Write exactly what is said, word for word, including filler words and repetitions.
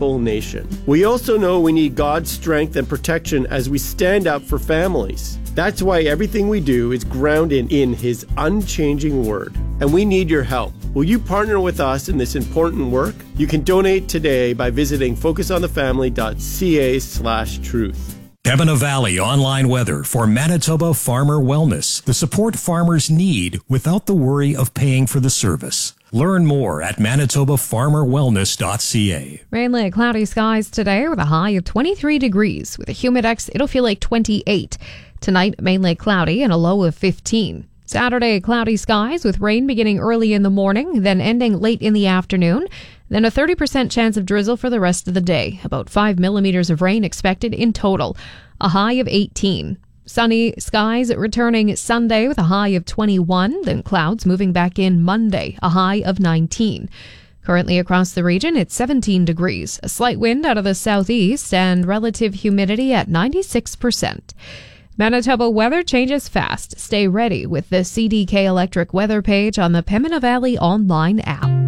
peaceful nation. We also know we need God's strength and protection as we stand up for families. That's why everything we do is grounded in His unchanging word. And we need your help. Will you partner with us in this important work? You can donate today by visiting focusonthefamily.ca slash truth. Pembina Valley online weather for Manitoba Farmer Wellness. The support farmers need without the worry of paying for the service. Learn more at manitoba farmer wellness dot c a. Mainly cloudy skies today with a high of twenty-three degrees. With a humidex, it'll feel like twenty-eight. Tonight, mainly cloudy and a low of fifteen. Saturday, cloudy skies with rain beginning early in the morning, then ending late in the afternoon. Then a thirty percent chance of drizzle for the rest of the day. About five millimeters of rain expected in total. A high of eighteen. Sunny skies returning Sunday with a high of twenty-one. Then clouds moving back in Monday, a high of nineteen. Currently across the region, it's seventeen degrees. A slight wind out of the southeast and relative humidity at ninety-six percent. Manitoba weather changes fast. Stay ready with the C D K Electric weather page on the Pembina Valley online app.